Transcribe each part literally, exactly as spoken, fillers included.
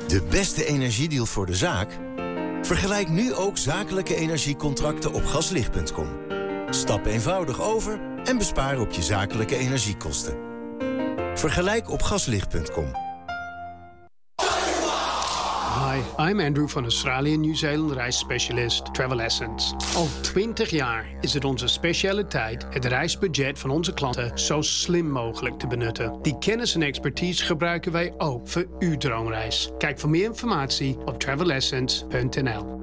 De beste energiedeal voor de zaak? Vergelijk nu ook zakelijke energiecontracten op gaslicht punt com. Stap eenvoudig over en bespaar op je zakelijke energiekosten. Vergelijk op gaslicht punt com. Hi, I'm Andrew van Australië Nieuw-Zeeland reisspecialist Travel Essence. Al twintig jaar is het onze specialiteit het reisbudget van onze klanten zo slim mogelijk te benutten. Die kennis en expertise gebruiken wij ook voor uw droomreis. Kijk voor meer informatie op travel essence punt n l.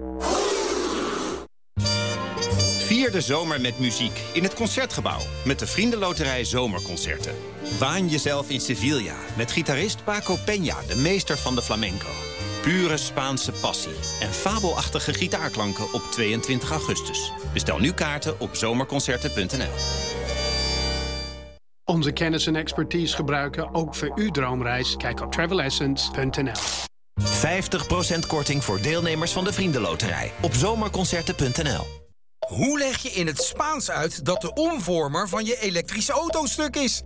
Vier de zomer met muziek in het Concertgebouw met de Vriendenloterij Zomerconcerten. Waan jezelf in Sevilla met gitarist Paco Peña, de meester van de flamenco. Pure Spaanse passie en fabelachtige gitaarklanken op tweeëntwintig augustus. Bestel nu kaarten op zomerconcerten punt n l. Onze kennis en expertise gebruiken ook voor uw droomreis. Kijk op travel essence punt n l. vijftig procent korting voor deelnemers van de Vriendenloterij op zomerconcerten punt n l. Hoe leg je in het Spaans uit dat de omvormer van je elektrische auto stuk is?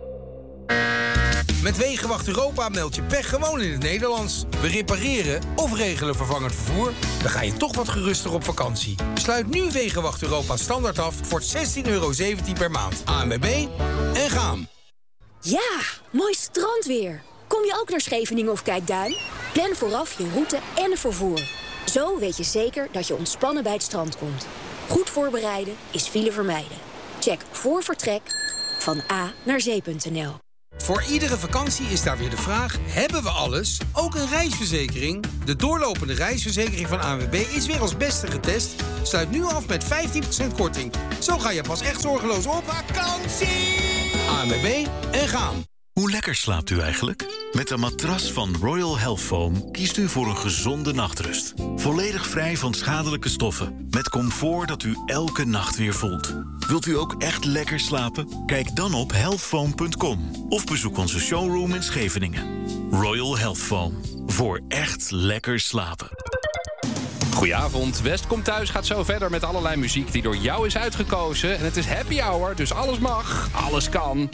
Met Wegenwacht Europa meld je pech gewoon in het Nederlands. We repareren of regelen vervangend vervoer. Dan ga je toch wat geruster op vakantie. Sluit nu Wegenwacht Europa standaard af voor zestien euro zeventien per maand. A N W B en gaan. Ja, mooi strandweer. Kom je ook naar Scheveningen of Kijkduin? Plan vooraf je route en het vervoer. Zo weet je zeker dat je ontspannen bij het strand komt. Goed voorbereiden is file vermijden. Check voor vertrek van A naar zee punt n l. Voor iedere vakantie is daar weer de vraag: hebben we alles? Ook een reisverzekering? De doorlopende reisverzekering van A N W B is weer als beste getest. Sluit nu af met vijftien procent korting. Zo ga je pas echt zorgeloos op vakantie. A N W B en gaan. Hoe lekker slaapt u eigenlijk? Met een matras van Royal Health Foam kiest u voor een gezonde nachtrust. Volledig vrij van schadelijke stoffen. Met comfort dat u elke nacht weer voelt. Wilt u ook echt lekker slapen? Kijk dan op health foam punt com of bezoek onze showroom in Scheveningen. Royal Health Foam. Voor echt lekker slapen. Goedenavond, West komt thuis gaat zo verder met allerlei muziek die door jou is uitgekozen. En het is happy hour, dus alles mag, alles kan.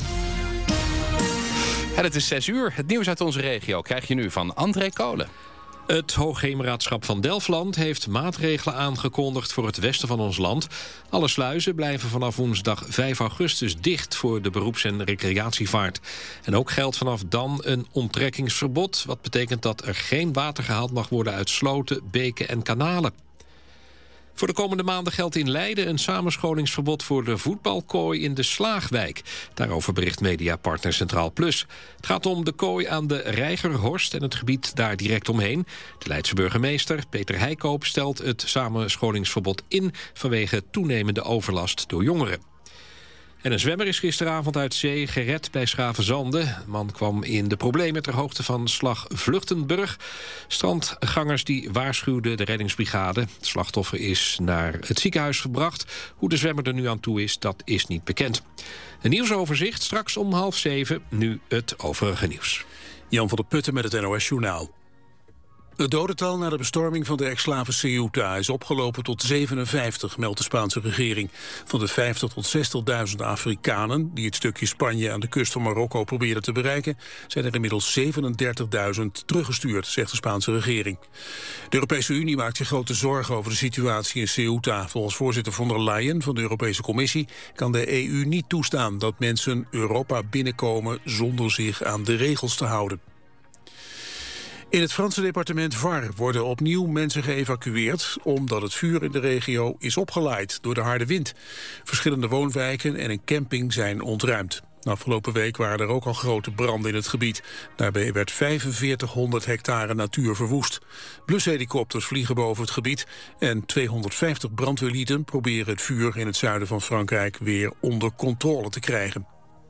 En het is zes uur. Het nieuws uit onze regio krijg je nu van André Kolen. Het Hoogheemraadschap van Delfland heeft maatregelen aangekondigd voor het westen van ons land. Alle sluizen blijven vanaf woensdag vijf augustus dicht voor de beroeps- en recreatievaart. En ook geldt vanaf dan een onttrekkingsverbod. Wat betekent dat er geen water gehaald mag worden uit sloten, beken en kanalen. Voor de komende maanden geldt in Leiden een samenscholingsverbod voor de voetbalkooi in de Slaagwijk. Daarover bericht mediapartner Centraal Plus. Het gaat om de kooi aan de Reigerhorst en het gebied daar direct omheen. De Leidse burgemeester Peter Heikoop stelt het samenscholingsverbod in vanwege toenemende overlast door jongeren. En een zwemmer is gisteravond uit zee gered bij Schavenzande. De man kwam in de problemen ter hoogte van slag Vluchtenburg. Strandgangers die waarschuwden de reddingsbrigade. Het slachtoffer is naar het ziekenhuis gebracht. Hoe de zwemmer er nu aan toe is, dat is niet bekend. Een nieuwsoverzicht straks om half zeven. Nu het overige nieuws. Jan van der Putten met het N O S Journaal. Het dodental na de bestorming van de ex-slaven Ceuta is opgelopen tot zevenenvijftig, meldt de Spaanse regering. Van de vijftig tot zestigduizend Afrikanen die het stukje Spanje aan de kust van Marokko probeerden te bereiken, zijn er inmiddels zevenendertigduizend teruggestuurd, zegt de Spaanse regering. De Europese Unie maakt zich grote zorgen over de situatie in Ceuta. Volgens voorzitter von der Leyen van de Europese Commissie kan de E U niet toestaan dat mensen Europa binnenkomen zonder zich aan de regels te houden. In het Franse departement Var worden opnieuw mensen geëvacueerd omdat het vuur in de regio is opgelaaid door de harde wind. Verschillende woonwijken en een camping zijn ontruimd. Afgelopen week waren er ook al grote branden in het gebied. Daarbij werd vijfenveertighonderd hectare natuur verwoest. Blushelikopters vliegen boven het gebied en tweehonderdvijftig brandweerlieden proberen het vuur in het zuiden van Frankrijk weer onder controle te krijgen.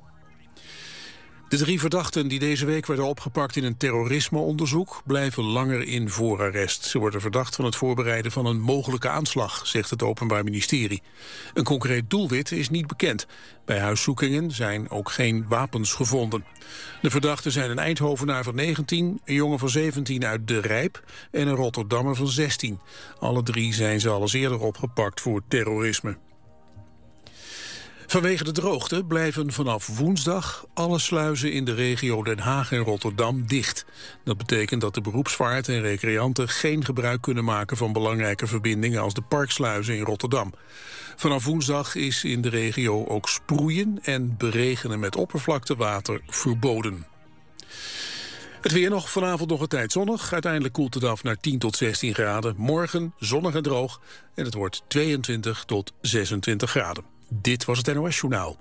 De drie verdachten die deze week werden opgepakt in een terrorismeonderzoek blijven langer in voorarrest. Ze worden verdacht van het voorbereiden van een mogelijke aanslag, zegt het Openbaar Ministerie. Een concreet doelwit is niet bekend. Bij huiszoekingen zijn ook geen wapens gevonden. De verdachten zijn een Eindhovenaar van negentien, een jongen van zeventien uit De Rijp en een Rotterdammer van zestien. Alle drie zijn ze al eens eerder opgepakt voor terrorisme. Vanwege de droogte blijven vanaf woensdag alle sluizen in de regio Den Haag en Rotterdam dicht. Dat betekent dat de beroepsvaart en recreanten geen gebruik kunnen maken van belangrijke verbindingen als de parksluizen in Rotterdam. Vanaf woensdag is in de regio ook sproeien en beregenen met oppervlaktewater verboden. Het weer nog, vanavond nog een tijd zonnig. Uiteindelijk koelt het af naar tien tot zestien graden. Morgen zonnig en droog en het wordt tweeëntwintig tot zesentwintig graden. Dit was het N O S-journaal.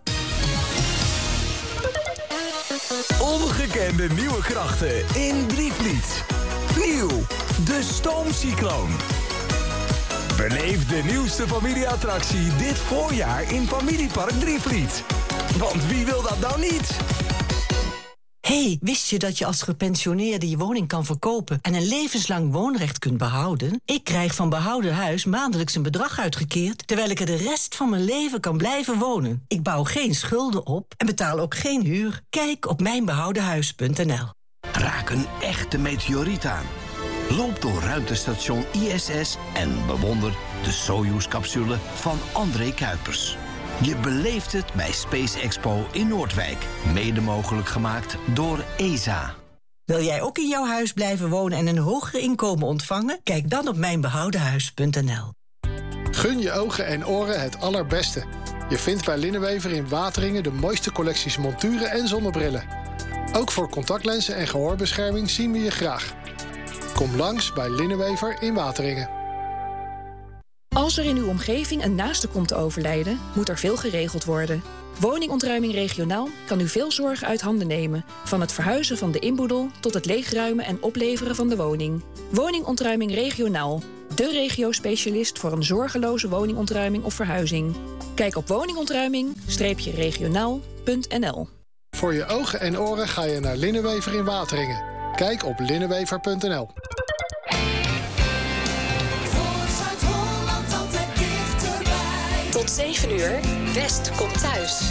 Ongekende nieuwe krachten in Drievliet. Nieuw, de Stoomcycloon. Beleef de nieuwste familieattractie dit voorjaar in Familiepark Drievliet. Want wie wil dat nou niet? Hey, wist je dat je als gepensioneerde je woning kan verkopen en een levenslang woonrecht kunt behouden? Ik krijg van Behouden Huis maandelijks een bedrag uitgekeerd, terwijl ik er de rest van mijn leven kan blijven wonen. Ik bouw geen schulden op en betaal ook geen huur. Kijk op mijn behouden huis punt n l. Raak een echte meteoriet aan. Loop door ruimtestation I S S en bewonder de Soyuz-capsule van André Kuipers. Je beleeft het bij Space Expo in Noordwijk. Mede mogelijk gemaakt door E S A. Wil jij ook in jouw huis blijven wonen en een hoger inkomen ontvangen? Kijk dan op mijn behouden huis punt n l. Gun je ogen en oren het allerbeste. Je vindt bij Linnenwever in Wateringen de mooiste collecties monturen en zonnebrillen. Ook voor contactlenzen en gehoorbescherming zien we je graag. Kom langs bij Linnenwever in Wateringen. Als er in uw omgeving een naaste komt te overlijden, moet er veel geregeld worden. Woningontruiming regionaal kan u veel zorg uit handen nemen. Van het verhuizen van de inboedel tot het leegruimen en opleveren van de woning. Woningontruiming regionaal. De regio-specialist voor een zorgeloze woningontruiming of verhuizing. Kijk op woningontruiming regionaal punt n l. Voor je ogen en oren ga je naar Linnenwever in Wateringen. Kijk op linnenwever punt n l. Tot zeven uur, West komt thuis.